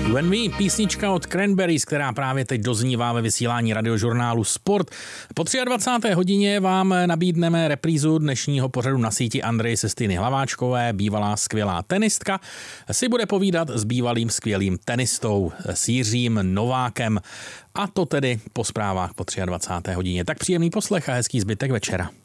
You and Me, písnička od Cranberries, která právě teď doznívá ve vysílání radiožurnálu Sport. Po 23. hodině vám nabídneme reprízu dnešního pořadu Na síti. Andrej Sestiny Hlaváčkové, bývalá skvělá tenistka, si bude povídat s bývalým skvělým tenistou, s Jiřím Novákem. A to tedy po zprávách po 23. hodině. Tak příjemný poslech a hezký zbytek večera.